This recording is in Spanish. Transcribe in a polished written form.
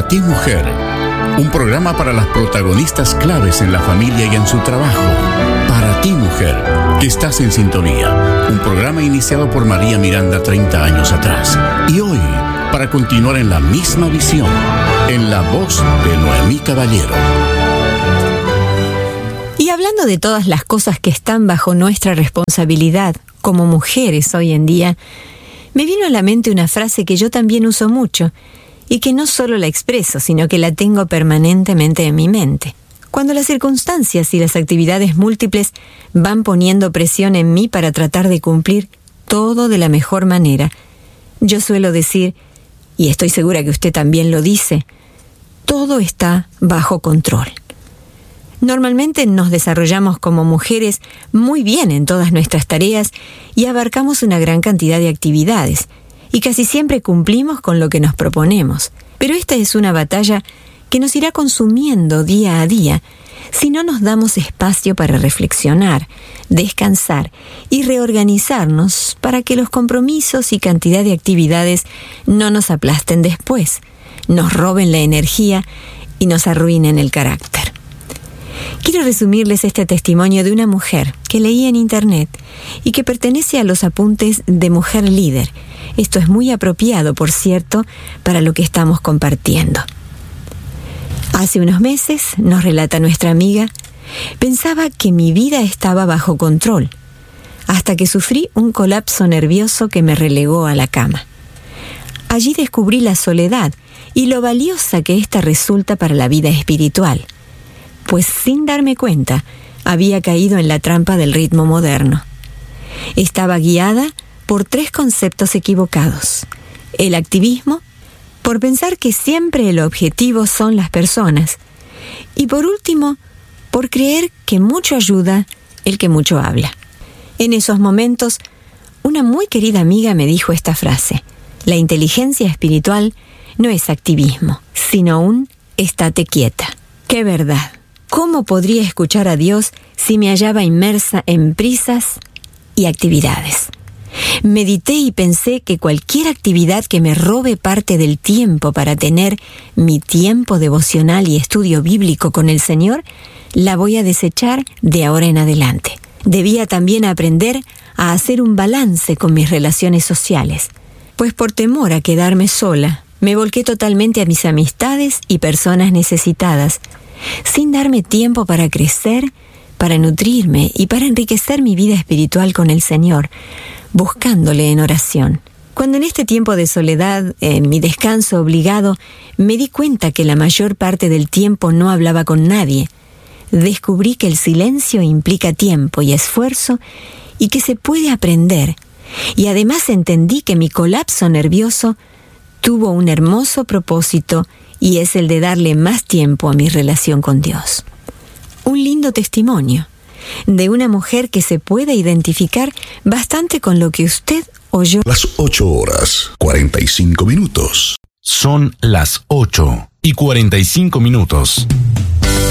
Para ti, mujer, un programa para las protagonistas claves en la familia y en su trabajo. Para ti, mujer, que estás en sintonía. Un programa iniciado por María Miranda 30 años atrás. Y hoy, para continuar en la misma visión, en la voz de Noemí Caballero. Y hablando de todas las cosas que están bajo nuestra responsabilidad como mujeres hoy en día, me vino a la mente una frase que yo también uso mucho y que no solo la expreso, sino que la tengo permanentemente en mi mente. Cuando las circunstancias y las actividades múltiples van poniendo presión en mí para tratar de cumplir todo de la mejor manera, yo suelo decir, y estoy segura que usted también lo dice, todo está bajo control. Normalmente nos desarrollamos como mujeres muy bien en todas nuestras tareas y abarcamos una gran cantidad de actividades, y casi siempre cumplimos con lo que nos proponemos. Pero esta es una batalla que nos irá consumiendo día a día si no nos damos espacio para reflexionar, descansar y reorganizarnos para que los compromisos y cantidad de actividades no nos aplasten después, nos roben la energía y nos arruinen el carácter. Quiero resumirles este testimonio de una mujer que leí en internet y que pertenece a los apuntes de Mujer Líder. Esto es muy apropiado, por cierto, para lo que estamos compartiendo. Hace unos meses, nos relata nuestra amiga, pensaba que mi vida estaba bajo control, hasta que sufrí un colapso nervioso que me relegó a la cama. Allí descubrí la soledad y lo valiosa que ésta resulta para la vida espiritual, pues sin darme cuenta, había caído en la trampa del ritmo moderno. Estaba guiada por 3 conceptos equivocados. El activismo, por pensar que siempre el objetivo son las personas. Y por último, por creer que mucho ayuda el que mucho habla. En esos momentos, una muy querida amiga me dijo esta frase: la inteligencia espiritual no es activismo, sino un estate quieta. ¡Qué verdad! ¿Cómo podría escuchar a Dios si me hallaba inmersa en prisas y actividades? Medité y pensé que cualquier actividad que me robe parte del tiempo para tener mi tiempo devocional y estudio bíblico con el Señor, la voy a desechar de ahora en adelante. Debía también aprender a hacer un balance con mis relaciones sociales, pues por temor a quedarme sola, me volqué totalmente a mis amistades y personas necesitadas, sin darme tiempo para crecer, para nutrirme y para enriquecer mi vida espiritual con el Señor, buscándole en oración. Cuando en este tiempo de soledad, en mi descanso obligado, me di cuenta que la mayor parte del tiempo no hablaba con nadie, descubrí que el silencio implica tiempo y esfuerzo y que se puede aprender. Y además entendí que mi colapso nervioso tuvo un hermoso propósito y es el de darle más tiempo a mi relación con Dios. Un lindo testimonio de una mujer que se puede identificar bastante con lo que usted o yo. Las 8:45. Son las 8:45.